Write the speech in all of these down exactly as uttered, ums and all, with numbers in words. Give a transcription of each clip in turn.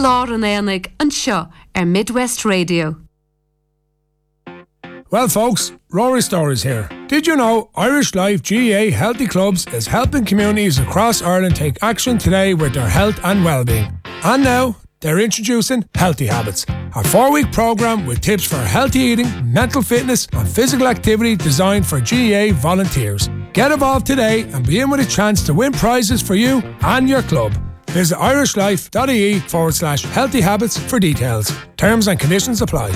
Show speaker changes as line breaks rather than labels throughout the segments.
lár an éanaig an seo ar Midwest Radio.
Well folks, Rory Stories here. Did you know Irish Life G A A Healthy Clubs is helping communities across Ireland take action today with their health and well-being? And now, they're introducing Healthy Habits, a four-week programme with tips for healthy eating, mental fitness and physical activity designed for G A A volunteers. Get involved today and be in with a chance to win prizes for you and your club. Visit irishlife.ie forward slash healthy habits for details. Terms and conditions apply.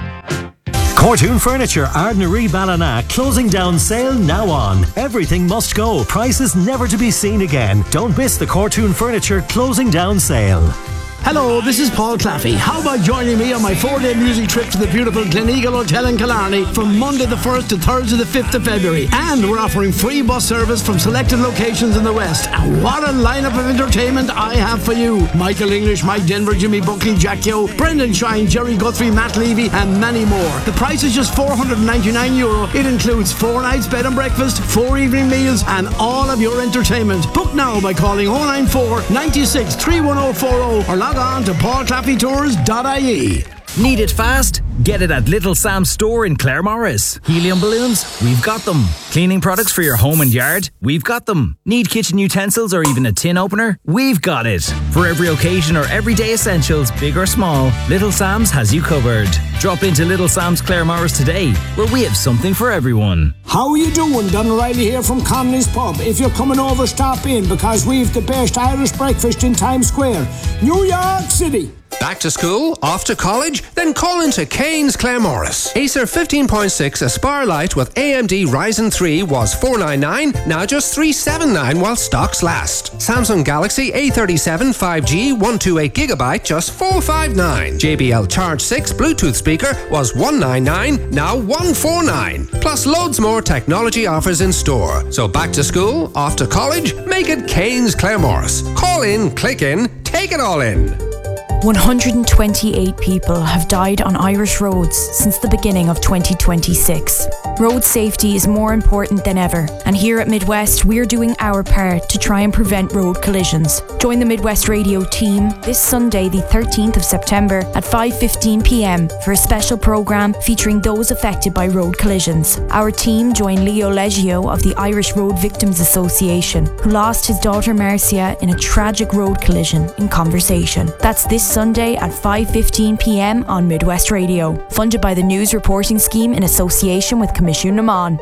Cortoon Furniture, Ardnaree Ballina, closing down sale now on. Everything must go. Prices never to be seen again. Don't miss the Cortoon Furniture closing down sale.
Hello, this is Paul Claffey. How about joining me on my four-day music trip to the beautiful Gleneagle Hotel in Killarney from Monday the first to Thursday the fifth of February. And we're offering free bus service from selected locations in the West. And what a lineup of entertainment I have for you. Michael English, Mike Denver, Jimmy Buckley, Jack Yo, Brendan Shine, Jerry Guthrie, Matt Levy and many more. The price is just four hundred ninety-nine euro. It includes four nights bed and breakfast, four evening meals and all of your entertainment. Book now by calling oh nine four, nine six, three one oh four oh or log on to paul claffey tours dot I E.
Need it fast? Get it at Little Sam's store in Claremorris. Helium balloons? We've got them. Cleaning products for your home and yard? We've got them. Need kitchen utensils or even a tin opener? We've got it. For every occasion or everyday essentials, big or small, Little Sam's has you covered. Drop into Little Sam's Claremorris today, where we have something for everyone.
How are you doing? Don O'Reilly here from Conley's Pub. If you're coming over, stop in because we've the best Irish breakfast in Times Square, New York City.
Back to school? Off to college? Then call into Kane's Claremorris. Acer fifteen point six Aspire Lite with A M D Ryzen three was four ninety-nine, now just three seventy-nine while stocks last. Samsung Galaxy A thirty-seven five G one hundred twenty-eight gigabyte just four fifty-nine. J B L Charge six Bluetooth speaker was one ninety-nine, now one forty-nine. Plus loads more technology offers in store. So back to school? Off to college? Make it Kane's Claremorris. Call in, click in, take it all in.
one hundred twenty-eight people have died on Irish roads since the beginning of twenty twenty-six. Road safety is more important than ever, and here at Midwest we're doing our part to try and prevent road collisions. Join the Midwest Radio team this Sunday the thirteenth of September at five fifteen p m for a special programme featuring those affected by road collisions. Our team join Leo Leggio of the Irish Road Victims Association, who lost his daughter Marcia in a tragic road collision, in conversation. That's this Sunday at five fifteen p m on Midwest Radio, funded by the News Reporting Scheme in association with Commission Naman.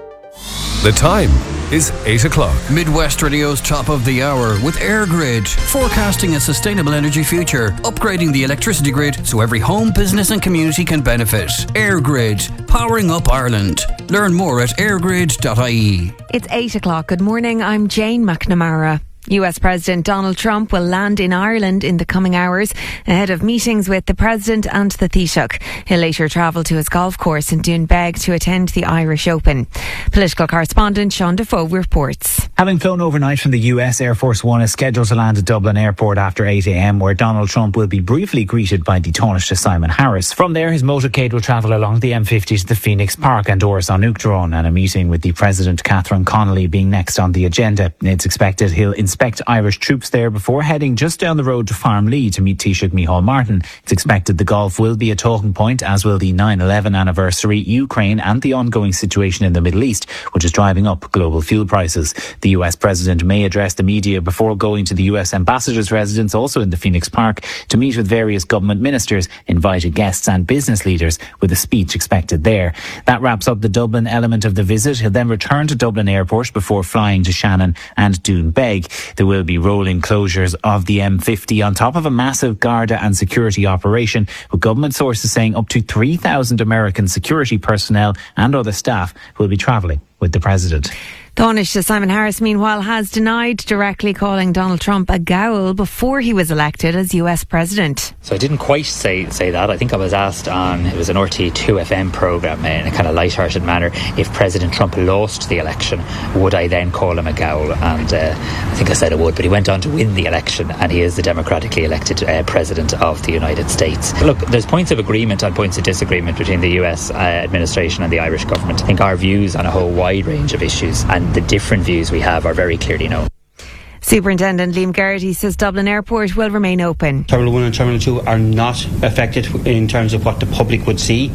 The time is eight o'clock.
Midwest Radio's top of the hour with EirGrid, forecasting a sustainable energy future, upgrading the electricity grid so every home, business and community can benefit. EirGrid, powering up Ireland. Learn more at airgrid dot I E.
It's eight o'clock. Good morning, I'm Jane McNamara. U S President Donald Trump will land in Ireland in the coming hours ahead of meetings with the President and the Taoiseach. He'll later travel to his golf course in Doonbeg to attend the Irish Open. Political correspondent Sean Defoe reports.
Having flown overnight from the U S, Air Force One is scheduled to land at Dublin Airport after eight a m, where Donald Trump will be briefly greeted by the Taoiseach Simon Harris. From there, his motorcade will travel along the M fifty to the Phoenix Park and Doris on Uachtaráin, and a meeting with the President Catherine Connolly being next on the agenda. It's expected he'll inspect Irish troops there before heading just down the road to Farmlee to meet Taoiseach Micheál Martin. It's expected the Gulf will be a talking point, as will the nine eleven anniversary, Ukraine and the ongoing situation in the Middle East, which is driving up global fuel prices. The U S President may address the media before going to the U S Ambassador's residence, also in the Phoenix Park, to meet with various government ministers, invited guests and business leaders, with a speech expected there. That wraps up the Dublin element of the visit. He'll then return to Dublin Airport before flying to Shannon and Doonbeg. There will be rolling closures of the M fifty on top of a massive Garda and security operation, with government sources saying up to three thousand American security personnel and other staff will be travelling with the President.
Taoiseach Simon Harris, meanwhile, has denied directly calling Donald Trump a ghoul before he was elected as U S President.
So I didn't quite say say that. I think I was asked on, it was an R T E two F M programme in a kind of light-hearted manner, if President Trump lost the election, would I then call him a ghoul? And uh, I think I said I would, but he went on to win the election, and he is the democratically elected uh, President of the United States. But look, there's points of agreement and points of disagreement between the U S uh, administration and the Irish government. I think our views on a whole wide range of issues and the different views we have are very clearly known.
Superintendent Liam Garrity says Dublin Airport will remain open.
Terminal one and Terminal two are not affected in terms of what the public would see.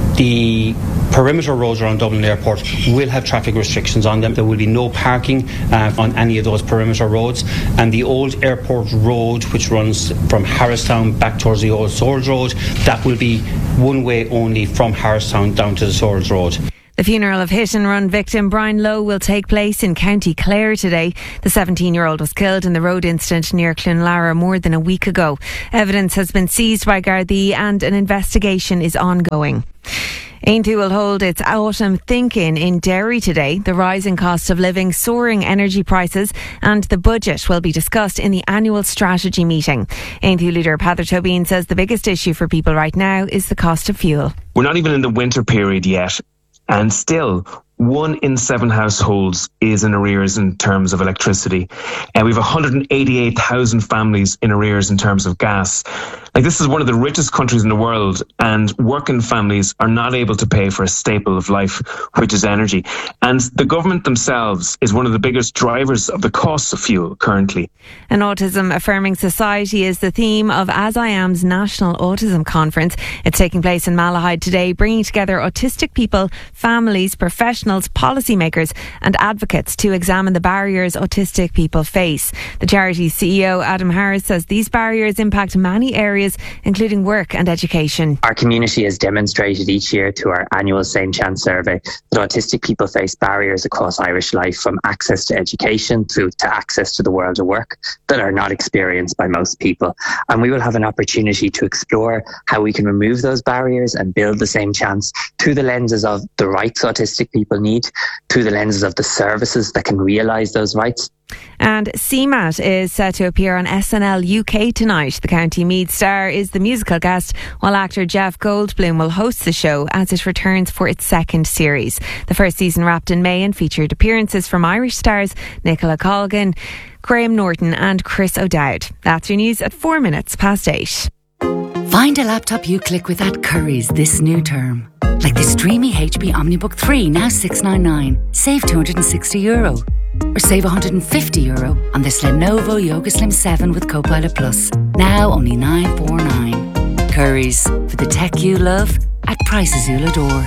The perimeter roads around Dublin Airport will have traffic restrictions on them. There will be no parking uh, on any of those perimeter roads, and the old airport road, which runs from Harristown back towards the old Swords Road, that will be one way only from Harristown down to the Swords Road.
The funeral of hit-and-run victim Brian Lowe will take place in County Clare today. The seventeen-year-old was killed in the road incident near Clonlara more than a week ago. Evidence has been seized by Gardaí and an investigation is ongoing. Aintu will hold its autumn think-in in Derry today. The rising cost of living, soaring energy prices and the budget will be discussed in the annual strategy meeting. Aintu leader Peadar Tobin says the biggest issue for people right now is the cost of fuel.
We're not even in the winter period yet, and still one in seven households is in arrears in terms of electricity. And we have one hundred eighty-eight thousand families in arrears in terms of gas. Like, this is one of the richest countries in the world, and working families are not able to pay for a staple of life, which is energy. And the government themselves is one of the biggest drivers of the cost of fuel currently.
An autism affirming society is the theme of As I Am's National Autism Conference. It's taking place in Malahide today, bringing together autistic people, families, professionals, policymakers and advocates to examine the barriers autistic people face. The charity's C E O Adam Harris says these barriers impact many areas, including work and education.
Our community has demonstrated each year through our annual Same Chance survey that autistic people face barriers across Irish life, from access to education through to access to the world of work, that are not experienced by most people. And we will have an opportunity to explore how we can remove those barriers and build the same chance through the lenses of the rights autistic people need, through the lenses of the services that can realise those rights.
And C MAT is set to appear on S N L U K tonight. The County Meath star is the musical guest, while actor Jeff Goldblum will host the show as it returns for its second series. The first season wrapped in May and featured appearances from Irish stars Nicola Colgan, Graham Norton and Chris O'Dowd. That's your news at four minutes past eight.
Find a laptop you click with at Currys this new term. Like this dreamy H P OmniBook three, now six ninety-nine. Save two hundred sixty euro. Or save one hundred fifty euro on this Lenovo Yoga Slim seven with Copilot Plus. Now only nine forty-nine. Currys, for the tech you love at prices you'll adore.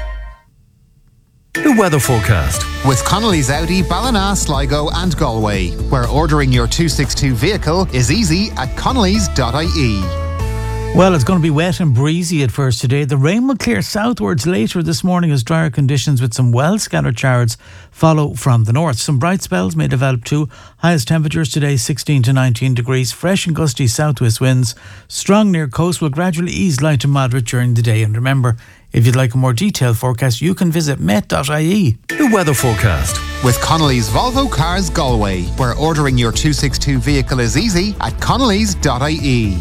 The weather forecast
with Connolly's Audi, Ballina, Sligo and Galway, where ordering your two sixty-two vehicle is easy at connellys dot I E.
Well, it's going to be wet and breezy at first today. The rain will clear southwards later this morning as drier conditions with some well-scattered showers follow from the north. Some bright spells may develop too. Highest temperatures today sixteen to nineteen degrees. Fresh and gusty southwest winds. Strong near coast will gradually ease light to moderate during the day. And remember, if you'd like a more detailed forecast, you can visit met dot I E.
The weather forecast
with Connolly's Volvo Cars Galway, where ordering your two sixty-two vehicle is easy at connellys dot I E.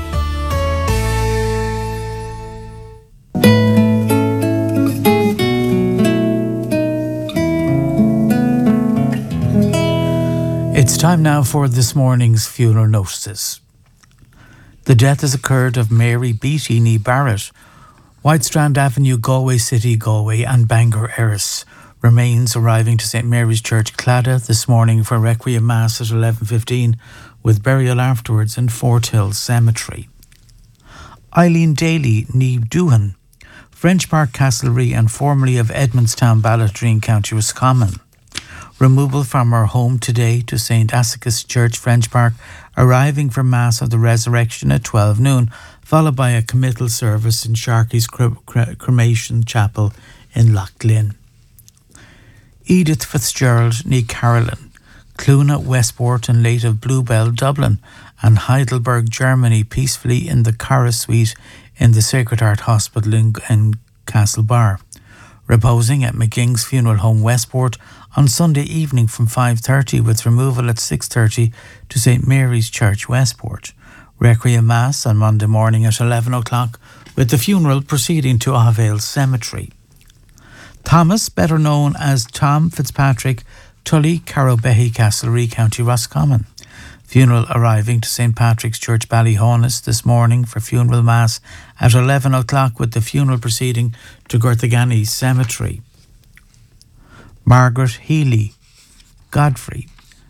It's time now for this morning's funeral notices. The death has occurred of Mary Beattie Nee Barrett, Whitestrand Avenue, Galway City, Galway, and Bangor Erris. Remains arriving to St Mary's Church, Claddagh, this morning for Requiem Mass at eleven fifteen, with burial afterwards in Fort Hill Cemetery. Eileen Daly Nee Doohan, French Park Castlereagh and formerly of Edmondstown, Ballottreen, County Roscommon. Removal from her home today to Saint Asicus Church, French Park, arriving for Mass of the Resurrection at twelve noon, followed by a committal service in Sharkey's Cre- Cre- Cremation Chapel in Loughlin. Edith Fitzgerald Nee Carolyn, Cluna, Westport and late of Bluebell, Dublin, and Heidelberg, Germany, peacefully in the Cara Suite in the Sacred Heart Hospital in, in Castlebar. Reposing at McGing's Funeral Home, Westport, on Sunday evening from five thirty, with removal at six thirty to St Mary's Church, Westport. Requiem Mass on Monday morning at eleven o'clock, with the funeral proceeding to Avale Cemetery. Thomas, better known as Tom Fitzpatrick, Tully, Carrowbehy, Castlereagh, County Roscommon. Funeral arriving to St Patrick's Church, Ballyhonus, this morning for funeral mass at eleven o'clock, with the funeral proceeding to Gortagany Cemetery. Margaret Healy Godfrey,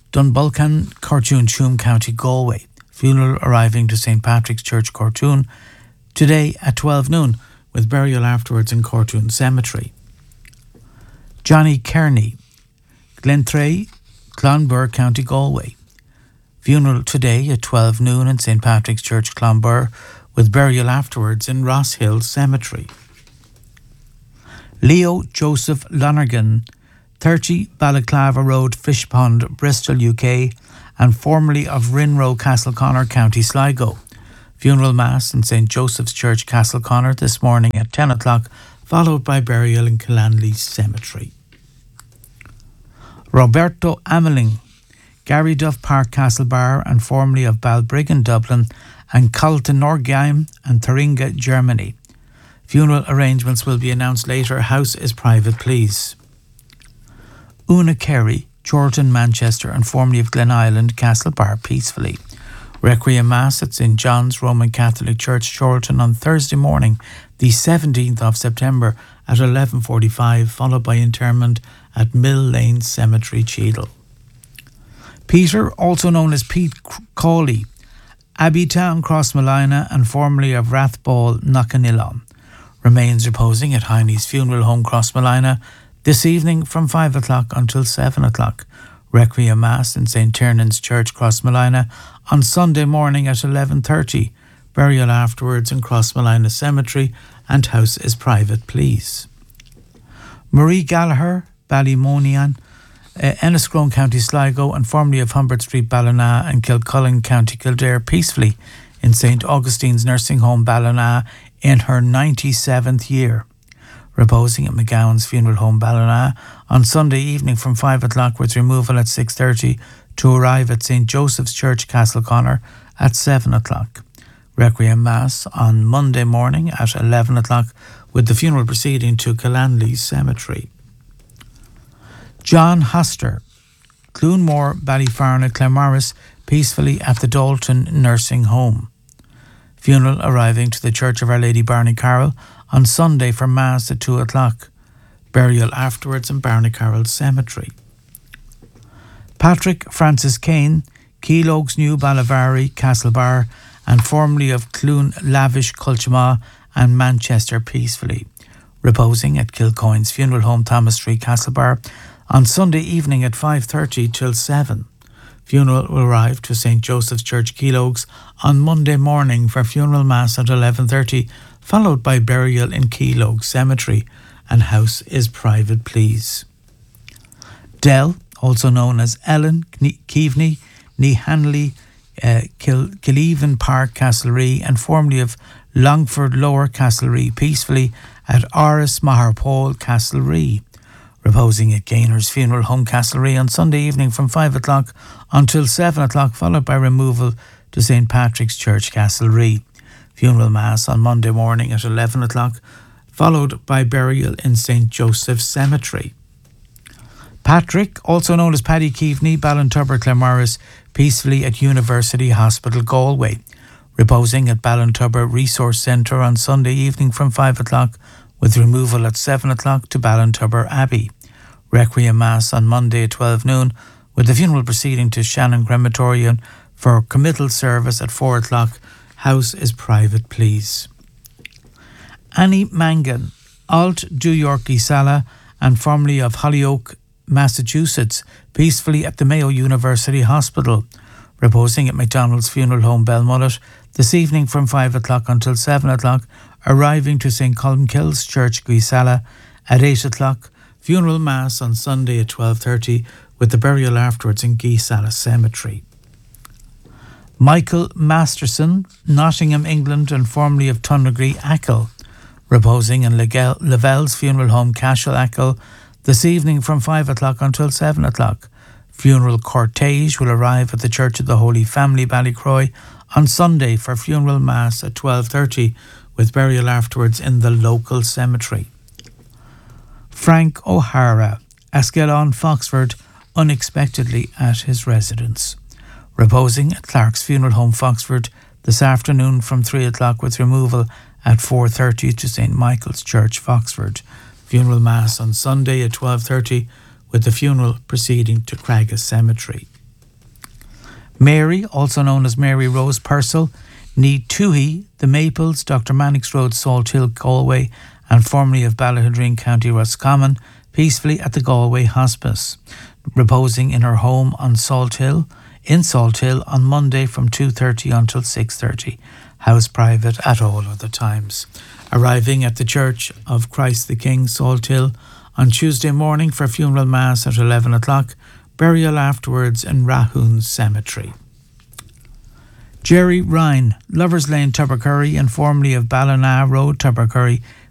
Dunbalcan, Cortoon, Tuam County, Galway. Funeral arriving to Saint Patrick's Church, Cortoon, today at twelve noon, with burial afterwards in Cortoon Cemetery. Johnny Kearney, Glentray, Clonbur, County Galway. Funeral today at twelve noon in Saint Patrick's Church, Clonbur, with burial afterwards in Ross Hill Cemetery. Leo Joseph Lonergan, thirty Balaclava Road, Fishpond, Bristol, U K, and formerly of Rinrow, Castleconnor, County Sligo. Funeral Mass in Saint Joseph's Church, Castleconnor, this morning at ten o'clock, followed by burial in Killanley Cemetery. Roberto Ameling, Gary Duff Park, Castlebar, and formerly of Balbriggan, Dublin, and Kaltenorgheim and Thuringia, Germany. Funeral arrangements will be announced later. House is private, please. Una Carey, Chorlton, Manchester, and formerly of Glen Island, Castlebar, peacefully. Requiem Mass at Saint John's Roman Catholic Church, Chorlton, on Thursday morning, the seventeenth of September at eleven forty-five, followed by interment at Mill Lane Cemetery, Cheadle. Peter, also known as Pete Cawley, Abbeytown, Crossmolina, and formerly of Rathball, Knockanillan, remains reposing at Heine's Funeral Home, Crossmolina, this evening from five o'clock until seven o'clock. Requiem Mass in Saint Tiernin's Church, Crossmolina, on Sunday morning at eleven thirty. Burial afterwards in Crossmolina Cemetery, and house is private, please. Marie Gallagher, Ballymonian, uh, Enniscrone, County Sligo, and formerly of Humbert Street, Ballina, and Kilcullen, County Kildare, peacefully in Saint Augustine's Nursing Home, Ballina, in her ninety-seventh year. Reposing at McGowan's Funeral Home, Ballina, on Sunday evening from five o'clock, with removal at six thirty to arrive at Saint Joseph's Church, Castleconnor, at seven o'clock. Requiem Mass on Monday morning at eleven o'clock, with the funeral proceeding to Killanley Cemetery. John Hoster, Clunmore, Ballyfarna, Claremorris, peacefully at the Dalton Nursing Home. Funeral arriving to the Church of Our Lady Barney Carroll on Sunday for Mass at two o'clock. Burial afterwards in Barney Carroll Cemetery. Patrick Francis Kane, Keelogues, New Ballavari, Castlebar, and formerly of Clun Lavish, Culchma, and Manchester, peacefully. Reposing at Kilcoyne's Funeral Home, Thomas Street, Castlebar, on Sunday evening at five thirty till seven. Funeral will arrive to Saint Joseph's Church, Keelogues, on Monday morning for funeral mass at eleven thirty, followed by burial in Keelogues Cemetery, and house is private, please. Dell, also known as Ellen Keaveney, ní Hanley, uh, Kil- Killeven Park, Castlerea, and formerly of Longford Lower, Castlerea, peacefully at Oris Maharpole, Castlerea. Reposing at Gainer's Funeral Home, Castlerea, on Sunday evening from five o'clock until seven o'clock, followed by removal to Saint Patrick's Church, Castlerea. Funeral Mass on Monday morning at eleven o'clock, followed by burial in Saint Joseph's Cemetery. Patrick, also known as Paddy Keaveney, Ballintubber, Claremorris, peacefully at University Hospital, Galway. Reposing at Ballintubber Resource Centre on Sunday evening from five o'clock, with removal at seven o'clock to Ballintubber Abbey. Requiem Mass on Monday at twelve noon, with the funeral proceeding to Shannon Crematorium for committal service at four o'clock. House is private, please. Annie Mangan, Alt Du York Gisala, and formerly of Hollyoak, Massachusetts, peacefully at the Mayo University Hospital. Reposing at McDonald's Funeral Home, Belmullet, this evening from five o'clock until seven o'clock, arriving to Saint Colmcille's Church, Gisala, at eight o'clock. Funeral Mass on Sunday at twelve thirty, with the burial afterwards in Gisala Cemetery. Michael Masterson, Nottingham, England, and formerly of Tunnegree, Achill, reposing in Lavelle's Funeral Home, Cashel, Achill, this evening from five o'clock until seven o'clock. Funeral cortege will arrive at the Church of the Holy Family, Ballycroy, on Sunday for funeral mass at twelve thirty, with burial afterwards in the local cemetery. Frank O'Hara, Askelon, Foxford, unexpectedly at his residence. Reposing at Clark's Funeral Home, Foxford, this afternoon from three o'clock, with removal at four thirty to Saint Michael's Church, Foxford. Funeral Mass on Sunday at twelve thirty, with the funeral proceeding to Craggas Cemetery. Mary, also known as Mary Rose Purcell, Ní Tuhi, The Maples, Doctor Mannix Road, Salt Hill, Galway, and formerly of Ballahadreen, County Roscommon, peacefully at the Galway Hospice, reposing in her home on Salt Hill, in Salt Hill on Monday from two thirty until six thirty. House private at all other times. Arriving at the Church of Christ the King, Salt Hill, on Tuesday morning for funeral mass at eleven o'clock, burial afterwards in Rahoon Cemetery. Jerry Ryan, Lovers Lane, Tubbercurry, and formerly of Ballina Road, Tubbercurry,